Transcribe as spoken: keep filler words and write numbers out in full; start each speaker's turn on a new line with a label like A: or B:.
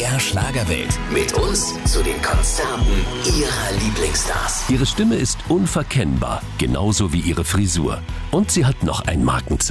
A: R Schlagerwelt. Mit uns zu den Konzerten ihrer Lieblingsstars.
B: Ihre Stimme ist unverkennbar, genauso wie ihre Frisur. Und sie hat noch ein Markenzeichen.